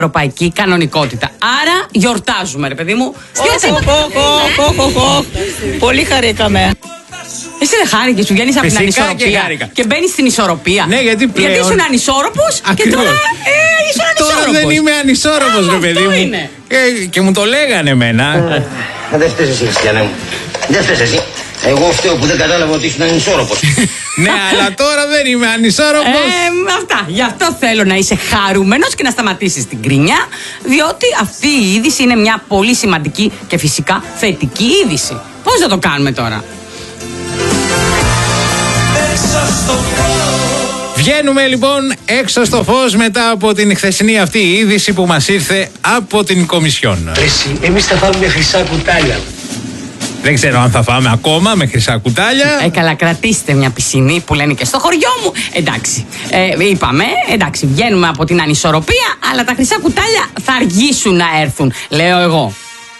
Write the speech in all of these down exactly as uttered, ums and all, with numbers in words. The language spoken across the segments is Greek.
ευρωπαϊκή κανονικότητα. Άρα γιορτάζουμε, ρε παιδί μου. Πολύ χαρήκαμε. Εσύ δεν χάρηκες, σου βγαίνεις από την ανισορροπία και, και μπαίνεις στην ισορροπία. Ναι, γιατί πλέον... Γιατί ήσουν ανισόρροπος και τώρα ε, ήσουν ανισόρροπος. Τώρα δεν είμαι ανισόρροπος, ρε παιδί μου. Είναι. Ε, και μου το λέγανε εμένα. Δεν φταίς εσύ, Χριστιανέ μου. Δεν φταίς εσύ. Εγώ φταίω που δεν κατάλαβα ότι ήσουν ανισόρροπος. Ναι, αλλά τώρα δεν είμαι ανισόρροπος. Ε, αυτά. Γι' αυτό θέλω να είσαι χαρούμενος και να σταματήσεις την κρίνια, διότι αυτή η είδηση είναι μια πολύ σημαντική και φυσικά θετική είδηση. Πώς θα το κάνουμε τώρα? Βγαίνουμε λοιπόν έξω στο φως μετά από την χθεσινή αυτή είδηση που μας ήρθε από την Κομισιόν. Εσύ, εμείς θα φάμε χρυσά κουτάλια. Δεν ξέρω αν θα φάμε ακόμα με χρυσά κουτάλια. Ε, καλά, κρατήστε μια πισινή που λένε και στο χωριό μου. Εντάξει, ε, είπαμε, εντάξει, βγαίνουμε από την ανισορροπία, αλλά τα χρυσά κουτάλια θα αργήσουν να έρθουν, λέω εγώ.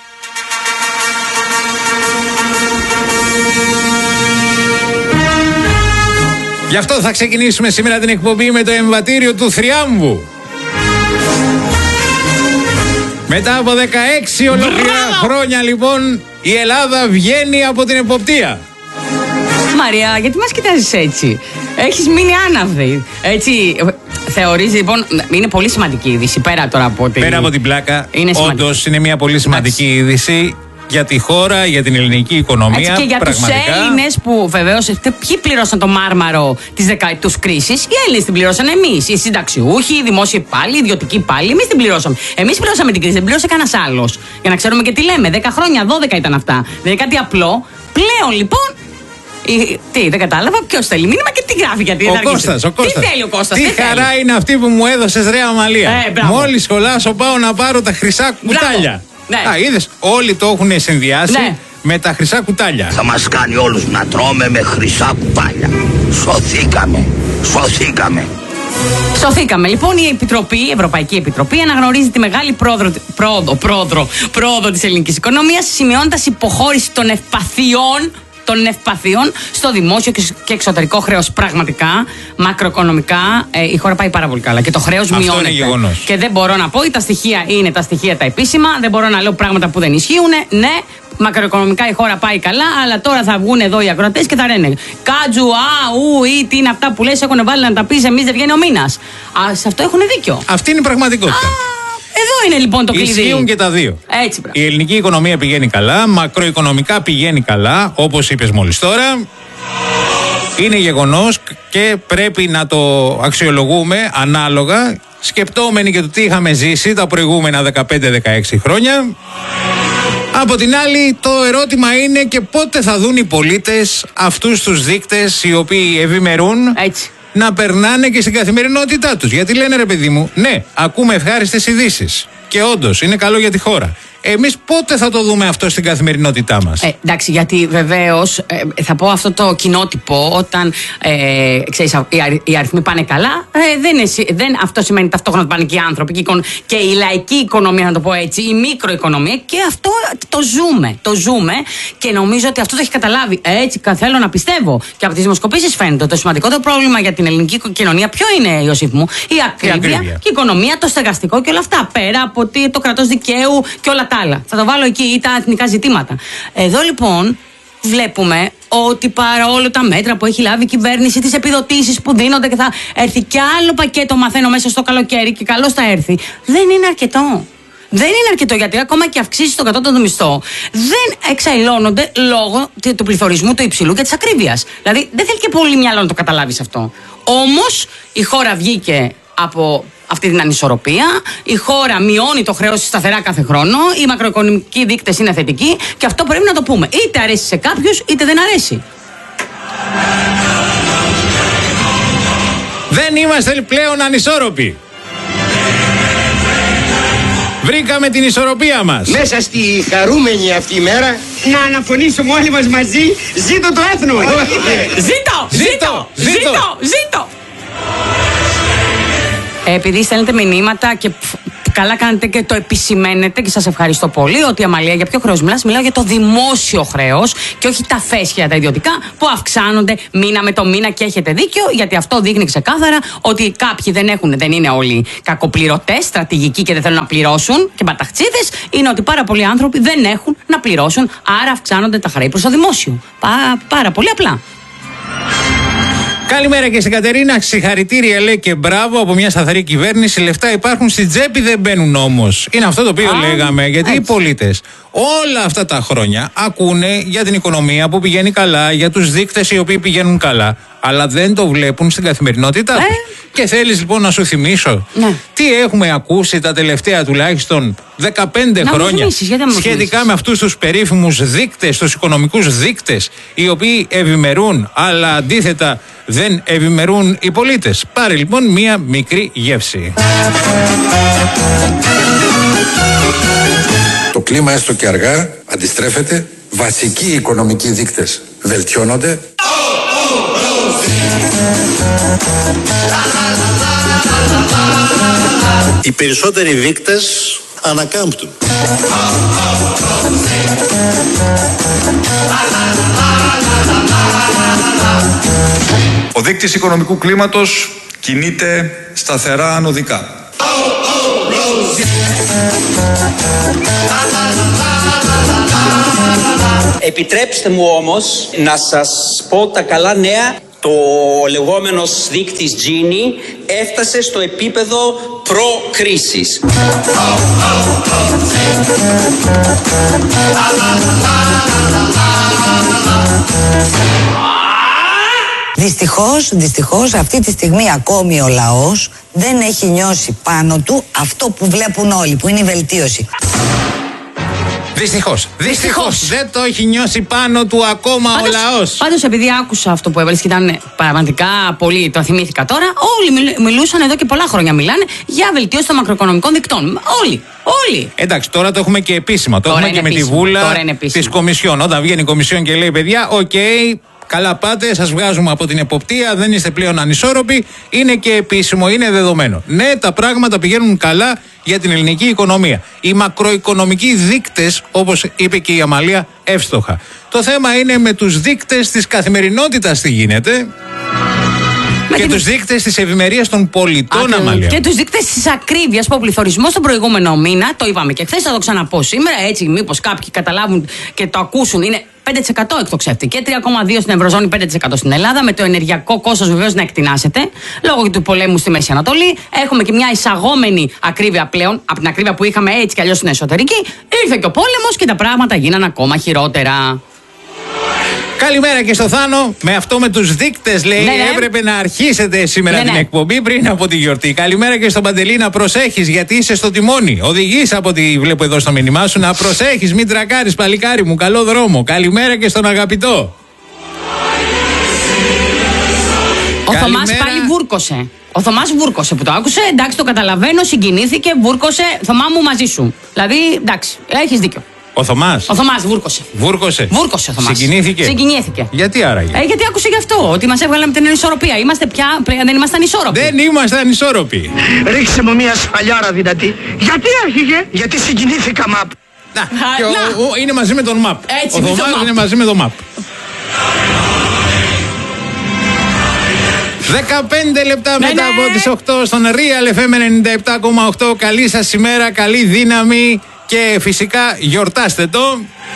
Γι' αυτό θα ξεκινήσουμε σήμερα την εκπομπή με το εμβατήριο του θριάμβου. Μετά από δεκαέξι ολόκληρα χρόνια λοιπόν η Ελλάδα βγαίνει από την εποπτεία. Μαρία, γιατί μας κοιτάζεις έτσι? Έχεις μείνει άναυδη. Έτσι, θεωρείς λοιπόν, είναι πολύ σημαντική είδηση πέρα τώρα από την... Πέρα από την πλάκα, όντως είναι μια πολύ σημαντική Άξι. είδηση για τη χώρα, για την ελληνική οικονομία. Έτσι, και για πραγματικά. Τους Έλληνες που βεβαίως, ποιοι πλήρωσαν το μάρμαρο της δεκαετούς κρίσης? Οι Έλληνες την πληρώσαν εμείς. Οι συνταξιούχοι, οι δημόσιοι υπάλληλοι, οι ιδιωτικοί υπάλληλοι. Εμείς την πληρώσαμε. Εμείς πληρώσαμε την κρίση, δεν πλήρωσε κανένας άλλος. Για να ξέρουμε και τι λέμε. δέκα χρόνια, δώδεκα ήταν αυτά. Δεν είναι κάτι απλό. Πλέον λοιπόν. Η, τι, δεν κατάλαβα. Ποιος θέλει μήνυμα και τι γράφει? Γιατί ο Κώστας, ο Κώστας. Τι θέλει ο Κώστας? Τι χαρά θέλει. Είναι αυτή που μου έδωσες, ρε Αμαλία. Ε, Μόλις σχολάσω πάω να πάρω τα χρυσά κουτάλια. Ναι. Α, είδες, όλοι το έχουν συνδυάσει ναι. με τα χρυσά κουτάλια. Θα μας κάνει όλους να τρώμε με χρυσά κουτάλια. Σωθήκαμε, σωθήκαμε. Σωθήκαμε. Λοιπόν, η Επιτροπή, η Ευρωπαϊκή Επιτροπή αναγνωρίζει τη μεγάλη πρόοδο, πρόοδο, πρόοδο, πρόοδο της ελληνικής οικονομίας, σημειώνοντας υποχώρηση των ευπαθειών των ευπαθειών στο δημόσιο και εξωτερικό χρέος. Πραγματικά, μακροοικονομικά, ε, η χώρα πάει πάρα πολύ καλά και το χρέος μειώνεται. Αυτό είναι γεγονός. Και δεν μπορώ να πω, τα στοιχεία είναι τα στοιχεία τα επίσημα, δεν μπορώ να λέω πράγματα που δεν ισχύουν. Ναι, μακροοικονομικά η χώρα πάει καλά, αλλά τώρα θα βγουν εδώ οι ακροατές και θα λένε Κάτζου, α, ου, ή τι είναι αυτά που λες, έχουν βάλει να τα πεις, εμείς δεν βγαίνει ο μήνας. Α, σε αυτό έχουν δίκιο. Αυτή είναι η πραγματικότητα. Α, εδώ είναι λοιπόν το κλειδί. Ισχύουν και τα δύο. Έτσι, η ελληνική οικονομία πηγαίνει καλά, μακροοικονομικά πηγαίνει καλά, όπως είπες μόλις τώρα. Είναι γεγονός και πρέπει να το αξιολογούμε ανάλογα, σκεπτόμενοι και το τι είχαμε ζήσει τα προηγούμενα δεκαπέντε δεκαέξι χρόνια. Από την άλλη, το ερώτημα είναι και πότε θα δουν οι πολίτες αυτούς τους δείκτες οι οποίοι ευημερούν Έτσι. να περνάνε και στην καθημερινότητά τους. Γιατί λένε, ρε παιδί μου, ναι, ακούμε ευχάριστες ειδήσεις και όντως είναι καλό για τη χώρα. Εμείς πότε θα το δούμε αυτό στην καθημερινότητά μας? Ε, εντάξει, γιατί βεβαίως ε, θα πω αυτό το κοινότυπο όταν ε, ξέρεις, οι, αρι, οι αριθμοί πάνε καλά, ε, δεν είναι, δεν, αυτό σημαίνει ταυτόχρονα ότι πάνε και οι άνθρωποι και, και η λαϊκή οικονομία, να το πω έτσι, η μικροοικονομία, και αυτό το ζούμε. Το ζούμε και νομίζω ότι αυτό το έχει καταλάβει. Έτσι, θέλω να πιστεύω. Και από τις δημοσκοπήσεις φαίνεται το σημαντικότερο πρόβλημα για την ελληνική κοινωνία ποιο είναι, Ιωσήφ μου? Η ακρίβεια, η ακρίβεια. Και η οικονομία, το στεγαστικό και όλα αυτά. Πέρα από το κράτος δικαίου και όλα τα άλλα. Θα το βάλω εκεί, ή τα εθνικά ζητήματα. Εδώ λοιπόν βλέπουμε ότι παρόλο τα μέτρα που έχει λάβει η κυβέρνηση, τις επιδοτήσεις που δίνονται και θα έρθει κι άλλο πακέτο, μαθαίνω, μέσα στο καλοκαίρι και καλώς θα έρθει, δεν είναι αρκετό. Δεν είναι αρκετό, γιατί ακόμα και αυξήσεις στον κατώτατο μισθό δεν εξαϊλώνονται λόγω του πληθωρισμού του υψηλού και της ακρίβειας. Δηλαδή δεν θέλει και πολύ μυαλό να το καταλάβεις αυτό. Όμως η χώρα βγήκε από αυτή την ανισορροπία, η χώρα μειώνει το χρέος σταθερά κάθε χρόνο, οι μακροοικονομικοί δείκτες είναι θετικοί και αυτό πρέπει να το πούμε. Είτε αρέσει σε κάποιους, είτε δεν αρέσει. Δεν είμαστε πλέον ανισόρροποι. Βρήκαμε την ισορροπία μας. Μέσα στη χαρούμενη αυτή μέρα να αναφωνήσουμε όλοι μας μαζί, ζήτω το έθνο! Ζήτω! Ζήτω! Ζήτω! Ζήτω! Επειδή στέλνετε μηνύματα και καλά κάνετε και το επισημαίνετε και σας ευχαριστώ πολύ. Ότι Αμαλία, για ποιο χρέος μιλάς? Μιλάω για το δημόσιο χρέος και όχι τα φέσια τα ιδιωτικά που αυξάνονται μήνα με το μήνα. Και έχετε δίκιο, γιατί αυτό δείχνει ξεκάθαρα ότι κάποιοι δεν έχουν, δεν είναι όλοι κακοπληρωτές, στρατηγικοί και δεν θέλουν να πληρώσουν και μπαταχτσίδες. Είναι ότι πάρα πολλοί άνθρωποι δεν έχουν να πληρώσουν, άρα αυξάνονται τα χρέη προς το δημόσιο. Πά, πάρα πολύ απλά. Καλημέρα και στην Κατερίνα. Συγχαρητήρια, λέει, και μπράβο από μια σταθερή κυβέρνηση. Λεφτά υπάρχουν, στην τσέπη δεν μπαίνουν όμως. Είναι αυτό το οποίο Α, λέγαμε. Γιατί έτσι. Οι πολίτες όλα αυτά τα χρόνια ακούνε για την οικονομία που πηγαίνει καλά, για τους δείκτες οι οποίοι πηγαίνουν καλά, αλλά δεν το βλέπουν στην καθημερινότητά τους. Ε. Και θέλεις λοιπόν να σου θυμίσω ναι. τι έχουμε ακούσει τα τελευταία τουλάχιστον δεκαπέντε να χρόνια σχετικά με αυτούς τους περίφημους δείκτες, τους οικονομικούς δείκτες, οι οποίοι ευημερούν, αλλά αντίθετα δεν ευημερούν οι πολίτες. Πάρε λοιπόν μία μικρή γεύση. Το κλίμα, έστω και αργά, αντιστρέφεται. Βασικοί οικονομικοί δείκτες βελτιώνονται. Οι περισσότεροι δείκτες ανακάμπτουν. Ο δείκτης οικονομικού κλίματος κινείται σταθερά ανωδικά. Επιτρέψτε μου όμως να σας πω τα καλά νέα. Το λεγόμενος δείκτης Gini έφτασε στο επίπεδο προ-κρίσης. Δυστυχώς, δυστυχώς αυτή τη στιγμή ακόμη ο λαός δεν έχει νιώσει πάνω του αυτό που βλέπουν όλοι, που είναι η βελτίωση. Δυστυχώς. Δυστυχώς. Δεν το έχει νιώσει πάνω του ακόμα πάντως, ο λαός. Πάντως, επειδή άκουσα αυτό που έβαλες και ήταν πραγματικά πολύ, το θυμήθηκα τώρα, όλοι μιλούσαν εδώ και πολλά χρόνια μιλάνε για βελτίωση των μακροοικονομικών δικτών. Όλοι. Όλοι. Εντάξει, τώρα το έχουμε και επίσημα. Το τώρα έχουμε και επίσημα. Με τη βούλα της Κομισιόν. Όταν βγαίνει η Κομισιόν και λέει, παιδιά, οκ. Okay, καλά πάτε, σας βγάζουμε από την εποπτεία, δεν είστε πλέον ανισόρροποι. Είναι και επίσημο, είναι δεδομένο. Ναι, τα πράγματα πηγαίνουν καλά για την ελληνική οικονομία. Οι μακροοικονομικοί δείκτες, όπως είπε και η Αμαλία, εύστοχα. Το θέμα είναι με τους δείκτες της καθημερινότητας τι γίνεται. Με και την... τους δείκτες της ευημερίας των πολιτών, Αμαλία. Και τους δείκτες της ακρίβειας που ο πληθωρισμός τον προηγούμενο μήνα, το είπαμε και χθες, θα το ξαναπώ σήμερα, έτσι μήπως κάποιοι καταλάβουν και το ακούσουν, είναι πέντε τοις εκατό εκτοξεύτηκε, τρία κόμμα δύο τοις εκατό στην Ευρωζώνη, πέντε τοις εκατό στην Ελλάδα, με το ενεργειακό κόστος βεβαίως να εκτινάσεται, λόγω του πολέμου στη Μέση Ανατολή. Έχουμε και μια εισαγόμενη ακρίβεια πλέον, από την ακρίβεια που είχαμε έτσι κι αλλιώς στην εσωτερική. Ήρθε και ο πόλεμος και τα πράγματα γίνανε ακόμα χειρότερα. Καλημέρα και στο Θάνο. Με αυτό με τους δείκτες, λέει, ναι, ναι. έπρεπε να αρχίσετε σήμερα ναι, την ναι. εκπομπή πριν από τη γιορτή. Καλημέρα και στον Παντελή, να προσέχεις γιατί είσαι στο τιμόνι. Οδηγείς από ό,τι βλέπω εδώ στο μήνυμά σου, να προσέχεις, μην τρακάρεις, παλικάρι μου. Καλό δρόμο. Καλημέρα και στον Αγαπητό. Ο Θωμάς πάλι βούρκωσε. Ο Θωμάς βούρκωσε που το άκουσε. Εντάξει, το καταλαβαίνω, συγκινήθηκε, βούρκωσε. Θωμά μου μαζί σου. Δηλαδή, εντάξει, έχεις δίκιο. Ο Θωμάς. Ο Θωμάς βούρκωσε. Βούρκωσε. Βούρκωσε ο Θωμάς. Συγκινήθηκε. Συγκινήθηκε. Γιατί άραγε? Ε, γιατί άκουσε γι' αυτό. Ότι μας έβγαλε με την ανισορροπία. Είμαστε πια. Δεν είμαστε ανισόρροποι. Δεν είμαστε ανισόρροποι. Ρίξε μου μια σφαλιάρα δυνατή. Γιατί άρχιγε? Γιατί συγκινήθηκα, μαπ. Να, και ο, ο, είναι μαζί με τον μαπ. Έτσι, ο Θωμάς είναι μαζί με τον μαπ. δεκαπέντε λεπτά ναι, μετά ναι. από τις οκτώ στον Real εφ εμ ενενήντα επτά κόμμα οκτώ. Καλή σας ημέρα, καλή δύναμη και φυσικά γιορτάστε το.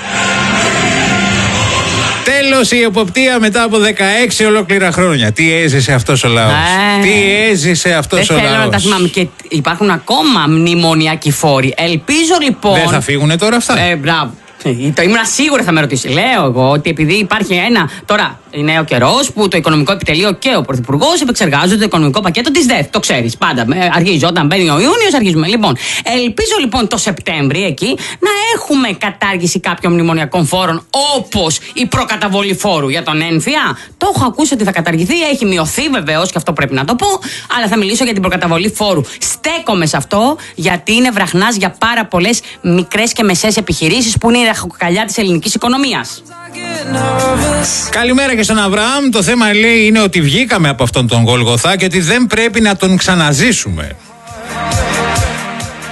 Τέλος η εποπτεία μετά από δεκαέξι ολόκληρα χρόνια. Τι έζησε αυτός ο λαός. Ε, Τι έζησε αυτός ο λαός. Δεν θέλω να τα θυμάμαι. Και υπάρχουν ακόμα μνημονιακοί φόροι. Ελπίζω λοιπόν. Δεν θα φύγουνε τώρα αυτά. Ε, μπράβο. Το ήμουν σίγουρα θα με ρωτήσει. Λέω εγώ ότι επειδή υπάρχει ένα. Τώρα είναι ο καιρός που το Οικονομικό Επιτελείο και ο Πρωθυπουργός επεξεργάζονται το οικονομικό πακέτο της ΔΕΘ. Το ξέρεις πάντα. Αρχίζει όταν μπαίνει ο Ιούνιος, αρχίζουμε. Λοιπόν, ελπίζω λοιπόν το Σεπτέμβρη εκεί να έχουμε κατάργηση κάποιων μνημονιακών φόρων όπως η προκαταβολή φόρου για τον ένφια. Το έχω ακούσει ότι θα καταργηθεί. Έχει μειωθεί βεβαίως και αυτό πρέπει να το πω. Αλλά θα μιλήσω για την προκαταβολή φόρου. Στέκομαι σε αυτό γιατί είναι βραχνάς για πάρα πολλές μικρές και μεσαίες επιχειρήσεις που είναι η ραχοκοκαλιά της ελληνικής οικονομίας. Καλημέρα και στον Αβραάμ. Το θέμα λέει είναι ότι βγήκαμε από αυτόν τον Γολγοθά και ότι δεν πρέπει να τον ξαναζήσουμε.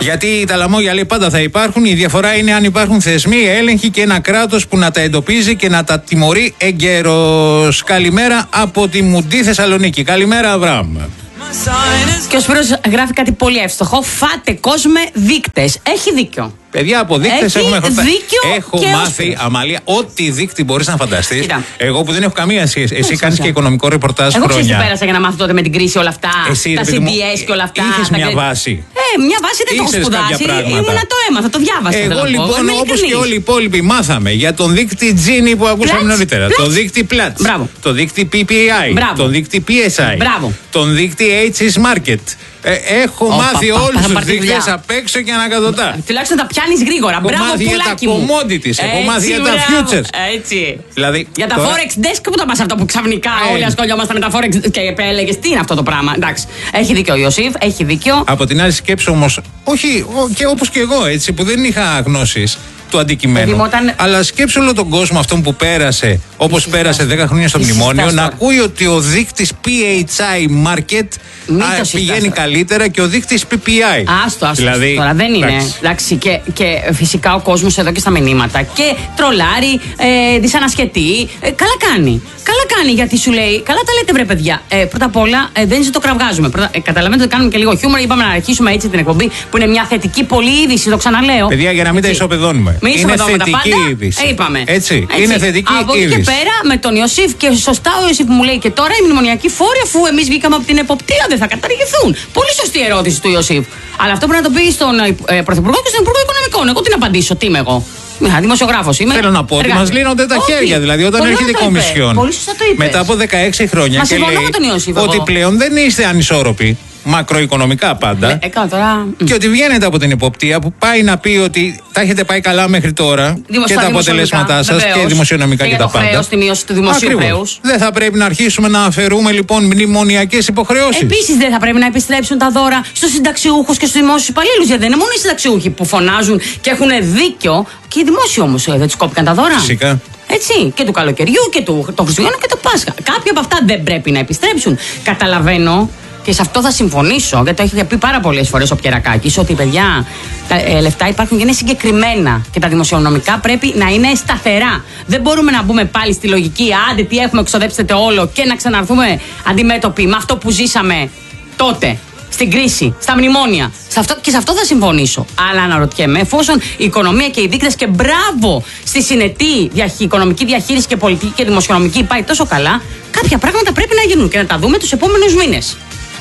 Γιατί τα λαμόγια λέει πάντα θα υπάρχουν. Η διαφορά είναι αν υπάρχουν θεσμοί, έλεγχοι και ένα κράτος που να τα εντοπίζει και να τα τιμωρεί εγκαίρως. Καλημέρα από τη Μουντή Θεσσαλονίκη. Καλημέρα, Αβραάμ. Και ο Σπύρος γράφει κάτι πολύ εύστοχο. Φάτε κόσμε δείκτες. Έχει δίκιο. Παιδιά, από δείκτες έχουμε χορτάσει. Έχω και μάθει, Αμαλία, ό,τι δείκτη μπορείς να φανταστείς. Κοίτα. Εγώ που δεν έχω καμία σχέση. Εσύ κάνεις και οικονομικό ρεπορτάζ χρόνια. Εγώ ξέρω τι πέρασα για να μάθω τότε με την κρίση όλα αυτά. Εσύ, τα ρε, σι ντι ες και όλα αυτά. Είχες τα... μια βάση. Ε, μια βάση δεν το έχω σπουδάσει. Ήμουνα το έμαθα, το διάβασα. Εγώ λοιπόν, όπως και όλοι οι υπόλοιποι, μάθαμε για τον δείκτη Gini που ακούσαμε νωρίτερα. Το δείκτη Platts. Το δείκτη πι πι άι. Το δείκτη πι ες άι. Τον δείκτη έιτς ες Market. Ε, έχω oh, μάθει όλους τους δείκτες απ' έξω και ανακατοτά. Τουλάχιστον τα πιάνεις γρήγορα. Μπράβο, πουλάκι μου. Έχω μάθει για τα commodities, έχω μάθει για τα futures. Έτσι. Δηλαδή, για τα τώρα... forex desk που το πας αυτό που ξαφνικά ε, όλοι ασχολιόμασταν με τα forex και έλεγες τι είναι αυτό το πράγμα. Εντάξει, έχει δίκιο ο Ιωσήφ, έχει δίκιο. Από την άλλη σκέψη όμως, όχι και όπως και εγώ έτσι που δεν είχα γνώσεις του αντικειμένου. Όταν... Αλλά σκέψου όλο τον κόσμο αυτόν που πέρασε, όπως πέρασε δέκα χρόνια στο μνημόνιο, να ακούει ότι ο δείκτης πι έιτς άι Market α, πηγαίνει καλύτερα και ο δείκτης πι πι άι. Άστο, άστο. Δηλαδή, τώρα δεν είναι. Εντάξει. Εντάξει, και, και φυσικά ο κόσμος εδώ και στα μηνύματα και τρολάρει, ε, δυσανασχετεί. Ε, καλά κάνει. Καλά κάνει γιατί σου λέει, καλά τα λέτε βρε παιδιά. Ε, πρώτα απ' όλα ε, δεν ζητοκραυγάζουμε. Πρώτα, ε, καταλαβαίνετε ότι κάνουμε και λίγο χιούμορ. Είπαμε να αρχίσουμε έτσι την εκπομπή που είναι μια θετική πολύ είδηση, το ξαναλέω. Παιδιά, για να μην έτσι. Τα ισοπεδώνουμε. Μην είναι θετική τα πάντα. είδηση. Ε, είπαμε. Έτσι. έτσι. Είναι θετική από είδηση. Από εκεί και πέρα με τον Ιωσήφ και σωστά ο Ιωσήφ μου λέει και τώρα οι μνημονιακοί φόροι αφού εμείς βγήκαμε από την εποπτεία δεν θα καταργηθούν. Πολύ σωστή ερώτηση του Ιωσήφ. Αλλά αυτό πρέπει να το πει στον ε, Πρωθυπουργό και στον Υπουργό Οικονομικών. Εγώ τι να απαντήσω, τι είμαι εγώ. Δημοσιογράφος είμαι. Θέλω να πω ότι μας λύνονται τα χέρια. Δηλαδή, όταν έρχεται η Κομισιόν μετά από δεκαέξι χρόνια και λέει ότι πλέον δεν είστε ανισόρροποι. Μακροοικονομικά πάντα. Ε, τώρα... Και ότι βγαίνετε από την εποπτεία που πάει να πει ότι τα έχετε πάει καλά μέχρι τώρα και τα αποτελέσματά σας και δημοσιονομικά και, και τα πάντα. Χρέος, τη μείωση του δημοσίου χρέους. Δεν θα πρέπει να αρχίσουμε να αφαιρούμε λοιπόν μνημονιακές υποχρεώσεις. Επίσης δεν θα πρέπει να επιστρέψουν τα δώρα στους συνταξιούχους και στους δημόσιους υπαλλήλους. Γιατί δεν είναι μόνο οι συνταξιούχοι που φωνάζουν και έχουν δίκιο. Και οι δημόσιοι όμως δεν τους κόπηκαν τα δώρα. Φυσικά. Έτσι, και του καλοκαιριού και του το Χριστουγέννου και το Πάσχα. Κάποια από αυτά δεν πρέπει να επιστρέψουν. Καταλαβαίνω. Και σε αυτό θα συμφωνήσω, γιατί το έχει πει πάρα πολλές φορές ο Πιερακάκης, ότι παιδιά, τα ε, λεφτά υπάρχουν και είναι συγκεκριμένα και τα δημοσιονομικά πρέπει να είναι σταθερά. Δεν μπορούμε να μπούμε πάλι στη λογική, άντε τι έχουμε, ξοδέψτε όλο και να ξαναρθούμε αντιμέτωποι με αυτό που ζήσαμε τότε. Στην κρίση, στα μνημόνια. Σε αυτό, και σε αυτό θα συμφωνήσω. Αλλά αναρωτιέμαι, εφόσον η οικονομία και οι δείκτες και μπράβο στη συνετή διαχει, οικονομική διαχείριση και πολιτική και δημοσιονομική πάει τόσο καλά, κάποια πράγματα πρέπει να γίνουν και να τα δούμε τους επόμενους μήνες.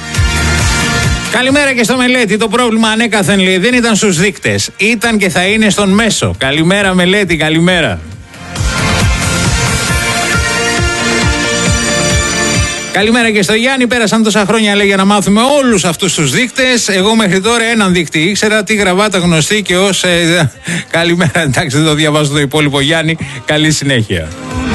Καλημέρα και στο Μελέτη. Το πρόβλημα ανέκαθεν λέει δεν ήταν στους δείκτες. Ήταν και θα είναι στον μέσο. Καλημέρα Μελέτη, καλημέρα. Καλημέρα και στο Γιάννη. Πέρασαν τόσα χρόνια λέει για να μάθουμε όλους αυτούς τους δείκτες. Εγώ μέχρι τώρα έναν δείκτη ήξερα, τη γραβάτα γνωστή και ως. Ε, καλημέρα, εντάξει δεν το διαβάζω το υπόλοιπο Γιάννη. Καλή συνέχεια.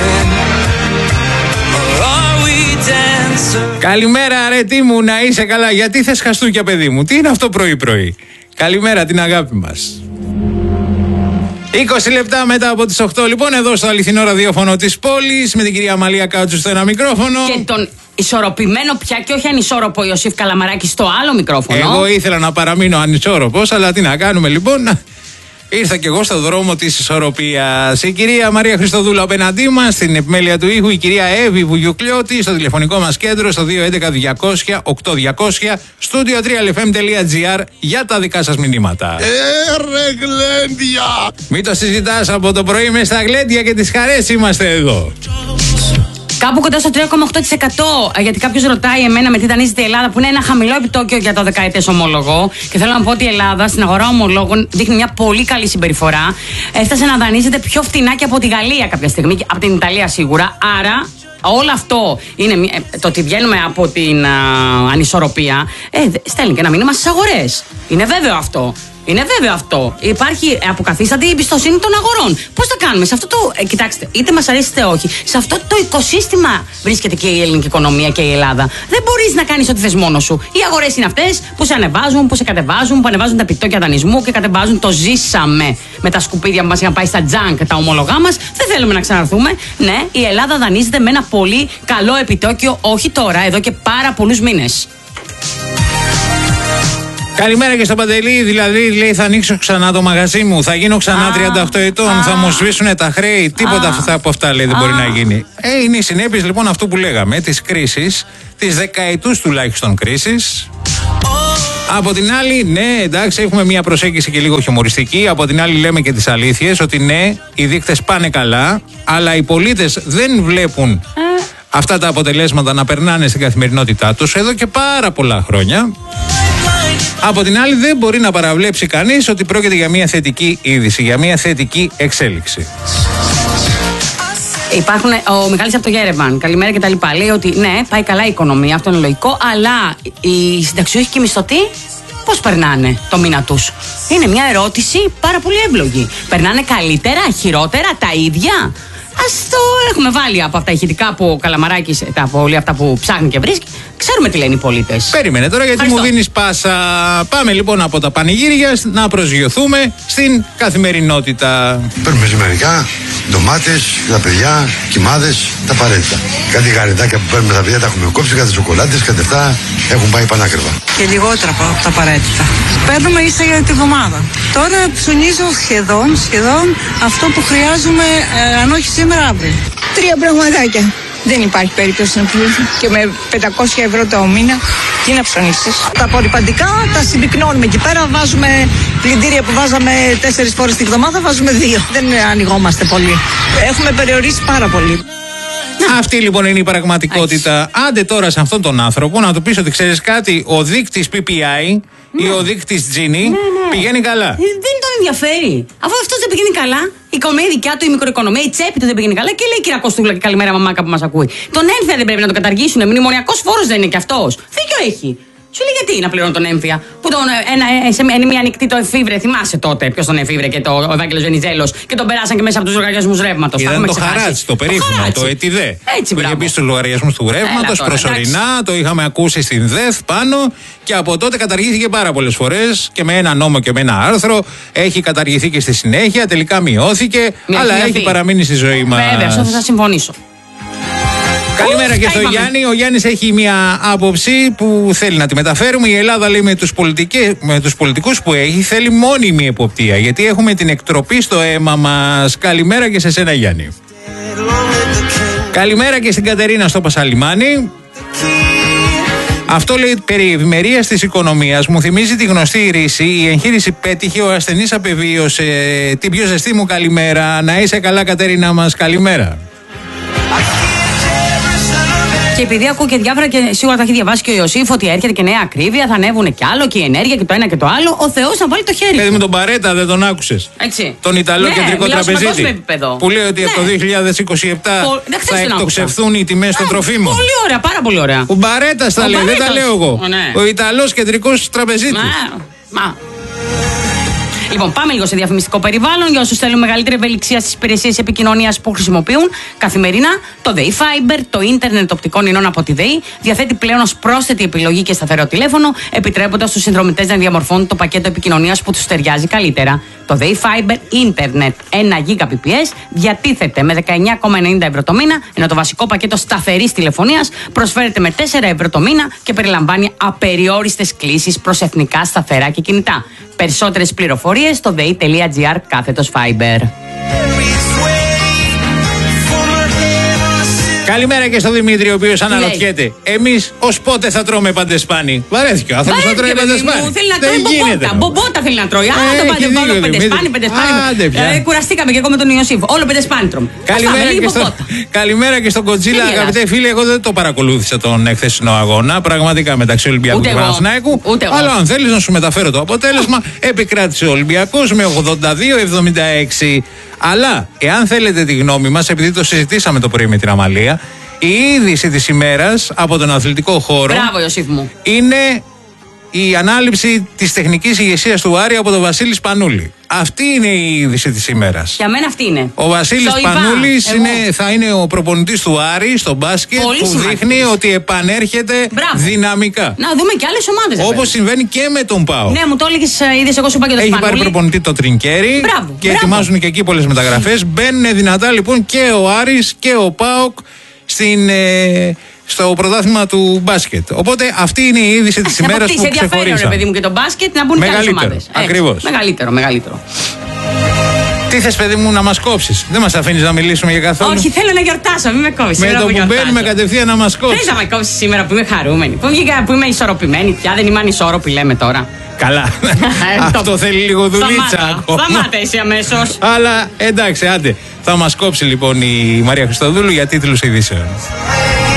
Καλημέρα αρετή μου, να είσαι καλά. Γιατί θες χαστούκια παιδί μου, τι είναι αυτό πρωί πρωί. Καλημέρα την αγάπη μας. είκοσι λεπτά μετά από τις οκτώ λοιπόν εδώ στο αληθινό ραδιόφωνο της πόλης με την κυρία Αμαλία Κάτσου στο ένα μικρόφωνο. Και τον ισορροπημένο πια και όχι ανισόρροπο Ιωσήφ Καλαμαράκη στο άλλο μικρόφωνο. Εγώ ήθελα να παραμείνω ανισόρροπος, αλλά τι να κάνουμε λοιπόν. Ήρθα και εγώ στο δρόμο της ισορροπίας. Η κυρία Μαρία Χριστοδούλου απέναντί μας, στην επιμέλεια του ήχου, η κυρία Εύη Βουγιουκλιώτη, στο τηλεφωνικό μας κέντρο, στο δύο έντεκα διακόσια οκτώ διακόσια, στούντιο τρία ελ εφ εμ τελεία τζι άρ για τα δικά σας μηνύματα. Ε, ρε γλέντια! Μην το συζητάς από το πρωί με στα γλέντια και τις χαρές είμαστε εδώ. Κάπου κοντά στο τρία κόμμα οκτώ τοις εκατό. Γιατί κάποιος ρωτάει εμένα με τι δανείζεται η Ελλάδα, που είναι ένα χαμηλό επιτόκιο για το δεκαετές ομόλογο. Και θέλω να πω ότι η Ελλάδα στην αγορά ομολόγων δείχνει μια πολύ καλή συμπεριφορά. Έφτασε να δανείζεται πιο φτηνά και από τη Γαλλία κάποια στιγμή, από την Ιταλία σίγουρα. Άρα. Όλο αυτό είναι το ότι βγαίνουμε από την α, ανισορροπία. Ε, στέλνει και ένα μήνυμα στις αγορές. Είναι βέβαιο αυτό. Είναι βέβαιο αυτό. Υπάρχει αποκαθίστατη η εμπιστοσύνη των αγορών. Πώς θα κάνουμε σε αυτό το. Ε, κοιτάξτε, είτε μας αρέσει είτε όχι, σε αυτό το οικοσύστημα βρίσκεται και η ελληνική οικονομία και η Ελλάδα. Δεν μπορείς να κάνεις ό,τι θες μόνος σου. Οι αγορές είναι αυτές που σε ανεβάζουν, που σε κατεβάζουν, που ανεβάζουν τα επιτόκια δανεισμού και κατεβάζουν το ζήσαμε με τα σκουπίδια που μας είχαν πάει στα τζάνκ τα ομόλογά μας. Δεν θέλουμε να ξαναρθούμε. Ναι, η Ελλάδα δανείζεται με ένα πολύ καλό επιτόκιο, όχι τώρα, εδώ και πάρα πολλούς μήνες. Καλημέρα και στον Παντελή. Δηλαδή, λέει, θα ανοίξω ξανά το μαγαζί μου. Θα γίνω ξανά τριάντα οκτώ ετών. Θα μου σβήσουν τα χρέη. Τίποτα αυτά από αυτά, λέει, δεν μπορεί να γίνει. Ε, είναι οι συνέπειες λοιπόν αυτού που λέγαμε, τη κρίση, τη δεκαετούς τουλάχιστον κρίση. Από την άλλη, ναι, εντάξει, έχουμε μια προσέγγιση και λίγο χιουμοριστική. Από την άλλη, λέμε και τις αλήθειες ότι ναι, οι δείκτες πάνε καλά, αλλά οι πολίτες δεν βλέπουν αυτά τα αποτελέσματα να περνάνε στην καθημερινότητά τους εδώ και πάρα πολλά χρόνια. Από την άλλη, δεν μπορεί να παραβλέψει κανείς ότι πρόκειται για μια θετική είδηση, για μια θετική εξέλιξη. Υπάρχουν, ο Μιχάλης από το Γέρεβαν, καλημέρα και τα λοιπά, λέει ότι ναι, πάει καλά η οικονομία, αυτό είναι λογικό, αλλά οι συνταξιούχοι και οι μισθωτοί πώς περνάνε το μήνα τους? Είναι μια ερώτηση πάρα πολύ εύλογη. Περνάνε καλύτερα, χειρότερα, τα ίδια? Ας το έχουμε βάλει από αυτά τα ηχητικά που ο Καλαμαράκης, τα από όλα αυτά που ψάχνει και βρίσκει. Ξέρουμε τι λένε οι πολίτες. Περίμενε τώρα, γιατί μου δίνεις πάσα. Πάμε λοιπόν από τα πανηγύρια να προσγειωθούμε στην καθημερινότητα. Παίρνουμε ζυμερικά, ντομάτες, τα παιδιά, κοιμάδες, τα απαραίτητα. Κάτι γαριδάκια που παίρνουμε τα παιδιά τα έχουμε κόψει, κάτι σοκολάτες, κάτι αυτά έχουν πάει πανάκριβα. Και λιγότερα από τα απαραίτητα. Παίρνουμε ίσα για τη βδομάδα. Τώρα ψωνίζω σχεδόν, σχεδόν αυτό που χρειάζομαι, ε, αν όχι σήμερα, αύριο. Τρία πραγματάκια. Δεν υπάρχει περίπτωση να πληρώσω. Και με πεντακόσια ευρώ το μήνα, τι να ψωνίσεις? Τα απορριπαντικά τα συμπυκνώνουμε εκεί πέρα. Βάζουμε πλυντήρια που βάζαμε τέσσερις φορές τη βδομάδα, βάζουμε δύο. Δεν ανοιγόμαστε πολύ. Έχουμε περιορίσει πάρα πολύ. Αυτή λοιπόν είναι η πραγματικότητα. Άντε τώρα σε αυτόν τον άνθρωπο να του πεις ότι ξέρεις κάτι, ο δείκτης πι πι άι ναι. ή ο δείκτης Gini ναι, ναι. πηγαίνει καλά. Δεν τον ενδιαφέρει. Αφού αυτός δεν πηγαίνει καλά, η οικονομία δικιά του, η μικροοικονομία, η τσέπη του δεν πηγαίνει καλά και λέει κυρία Κωστούλα και καλημέρα μαμάκα που μας ακούει. Τον έμφυα δεν πρέπει να τον καταργήσουν. Μνημονιακός φόρος δεν είναι κι αυτός. Δίκιο έχει. Σου λέει γιατί να πληρώνω τον έμφυα. Που τον, ένα, σε μια ανοιχτή το εφήβρε, θυμάσαι τότε ποιος τον εφήβρε και το, ο Ευάγγελος Βενιζέλος και τον περάσαν και μέσα από τους λογαριασμούς ρεύματος. Ήταν το χαράτσι, το περίφημο, το ΕΤΙΔΕ. Έτσι, που είχε μπει στους λογαριασμούς του ρεύματος προσωρινά, εντάξει. Το είχαμε ακούσει στην ΔΕΘ πάνω και από τότε καταργήθηκε πάρα πολλές φορές και με ένα νόμο και με ένα άρθρο. Έχει καταργηθεί και στη συνέχεια, τελικά μειώθηκε, Μια αλλά έχει παραμείνει στη ζωή μας. Βέβαια, αυτό θα συμφωνήσω. Καλημέρα Ουφ, και στον Γιάννη. Ο Γιάννης έχει μια άποψη που θέλει να τη μεταφέρουμε. Η Ελλάδα, λέει, με τους, με τους πολιτικούς που έχει, θέλει μόνιμη εποπτεία. Γιατί έχουμε την εκτροπή στο αίμα μας. Καλημέρα και σε σένα, Γιάννη. Καλημέρα και στην Κατερίνα στο Πασαλιμάνι. Αυτό, λέει, περί ευημερίας της οικονομίας μου θυμίζει τη γνωστή ρίση. Η εγχείρηση πέτυχε, ο ασθενής απεβίωσε. Την πιο ζεστή μου καλημέρα. Να είσαι καλά, Κατερίνα μας. Καλημέρα. Και επειδή ακούω και διάφορα και σίγουρα τα έχει διαβάσει και ο Ιωσήφ ότι έρχεται και νέα ακρίβεια, θα ανέβουν και άλλο και η ενέργεια και το ένα και το άλλο. Ο Θεός να βάλει το χέρι. Παιδί με τον Παρέτα, δεν τον άκουσες? Έτσι. Τον Ιταλό ναι, κεντρικό τραπεζίτη. Που λέει ότι ναι. από το δύο χιλιάδες είκοσι επτά Πο... θα εκτοξευθούν οι τιμές των τροφίμων. Πολύ ωραία, πάρα πολύ ωραία. Ο Παρέτα τα λέει, δεν τα λέω εγώ. Ο, ναι. ο Ιταλός κεντρικός τραπεζίτης. Μα. Μα. Λοιπόν, πάμε λίγο σε διαφημιστικό περιβάλλον για όσους θέλουν μεγαλύτερη ευελιξία στις υπηρεσίες επικοινωνίας που χρησιμοποιούν καθημερινά. Το ΔΕΗ Fiber, το ίντερνετ οπτικών ινών από τη ΔΕΗ, διαθέτει πλέον ως πρόσθετη επιλογή και σταθερό τηλέφωνο, επιτρέποντας στους συνδρομητές να διαμορφώνουν το πακέτο επικοινωνίας που τους ταιριάζει καλύτερα. Το ΔΕΗ Fiber Internet ένα γίγα μπι πι ες διατίθεται με δεκαεννιά κόμμα ενενήντα ευρώ το μήνα, ενώ το βασικό πακέτο σταθερής τηλεφωνίας προσφέρεται με τέσσερα ευρώ το μήνα και περιλαμβάνει απεριόριστες κλήσεις προς εθνικά σταθερά και κινητά. Περισσότερες πληροφορίες στο dei.gr κάθετος Fiber. Καλημέρα και στον Δημήτρη, ο οποίος αναρωτιέται. Εμείς ως πότε θα τρώμε παντεσπάνι? Βαρέθηκε ο άνθρωπος να τρώει παντεσπάνι. Θέλει να τρώει μπομπότα. Μπομπότα θέλει να τρώει. Α, το παντεσπάνι, παντεσπάνι, παντεσπάνι. Κουραστήκαμε και εγώ με τον Ιωσήφ. Όλο παντεσπάνι τρώμε. Καλημέρα και στον Κοντζίλα, αγαπητέ φίλε. Εγώ δεν το παρακολούθησα τον χθεσινό αγώνα. Πραγματικά μεταξύ Ολυμπιακού και Παναθηναϊκού. Αλλά αν θέλεις να σου μεταφέρω το αποτέλεσμα, επικράτησε ο Ολυμπιακός με ογδόντα δύο εβδομήντα έξι. Αλλά, εάν θέλετε τη γνώμη μας, επειδή το συζητήσαμε το πρωί με την Αμαλία, η είδηση της ημέρας από τον αθλητικό χώρο. Μπράβο, Ιωσήφ μου. Είναι η ανάληψη της τεχνικής ηγεσίας του Άρη από τον Βασίλη Σπανούλη. Αυτή είναι η είδηση της ημέρας. Για μένα αυτή είναι. Ο Βασίλης Σπανούλης είναι, θα είναι ο προπονητής του Άρη στο μπάσκετ. Πολύ που σημαντική. Δείχνει ότι επανέρχεται Μπράβο. δυναμικά. Να δούμε και άλλες ομάδες. Όπως συμβαίνει και με τον ΠΑΟ. Ναι, μου το έλεγες, είδες, εγώ σου είπα και το Έχει Σπανούλη. πάρει προπονητή το Τρινκέρι. Μπράβο. Και Μπράβο. ετοιμάζουν και εκεί πολλές μεταγραφές. Μπαίνουν δυνατά λοιπόν και ο Άρης και ο ΠΑΟΚ στην ε, στο πρωτάθλημα του μπάσκετ. Οπότε αυτή είναι η είδηση της ημέρας που ξεχωρίσαμε. Σε ενδιαφέρον, παιδί μου, και το μπάσκετ να μπουν και άλλες ομάδες. Ακριβώς. Μεγαλύτερο, μεγαλύτερο. Τι θες, παιδί μου, να μας κόψεις? Δεν μας αφήνεις να μιλήσουμε για καθόλου. Όχι, θέλω να γιορτάσω, μην με κόβεις. Με το που μπαίνουμε κατευθείαν να μας κόψεις. Θες να με κόψεις σήμερα που είμαι χαρούμενη, που, βγήκα, που είμαι ισορροπημένη πια, δεν είμαι ανισόρροπη, λέμε τώρα. Καλά. Αυτό θέλει λίγο δουλίτσα ακόμα. Σταμάτα εσύ αμέσως. Αλλά εντάξει, άντε. Θα μας κόψει λοιπόν η Μαρία Χριστοδούλου για τίτλους ειδήσεων.